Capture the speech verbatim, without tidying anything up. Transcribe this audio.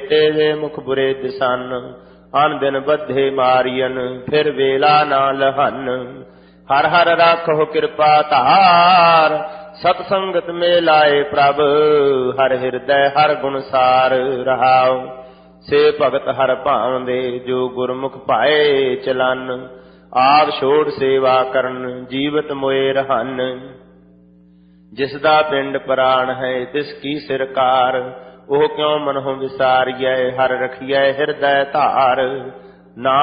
ਬੇਟੇ ਵੇ ਮੁਖ ਬੁਰੇ ਦਿਸਨ। ਅਨ ਦਿਨ ਬੱਧੇ ਮਾਰੀਅਨ ਫਿਰ ਵੇਲਾ ਨਾ ਲਹਨ। ਹਰ ਹਰ ਰਾਖੋ ਕਿਰਪਾ ਧਾਰ ਸਤ ਸੰਗਤ ਮੇ ਲਾਏ ਪ੍ਰਭ। ਹਰ ਹਿਰਦੈ ਹਰ ਗੁਣ ਸਾਰ ਰਹਾਉ। ਸੇ ਭਗਤ ਹਰ ਭਾਵਦੇ ਜੋ ਗੁਰਮੁਖ ਭਾਏ ਚਲਨ। ਆਪ ਛੋੜ ਸੇਵਾ ਕਰਨ ਜੀਵਤ ਮੋਏ ਰਹਨ। ਜਿਸ ਦਾ ਪਿੰਡ ਪ੍ਰਾਣ ਹੈ ਤਿਸ ਕੀ ਸਿਰਕਾਰ। ਉਹ ਕਿਉ ਮਨਹੁ ਵਿਸਾਰੀਐ ਹਰ ਰਖੀਐ ਹਿਰਦੈ ਧਾਰ। ਨਾ